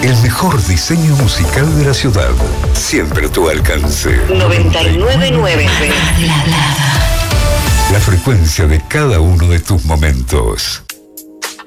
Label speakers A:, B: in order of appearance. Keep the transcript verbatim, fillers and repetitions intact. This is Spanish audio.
A: El mejor diseño musical de la ciudad. Siempre a tu alcance.
B: noventa y nueve nueve.
A: La frecuencia de cada uno de tus momentos.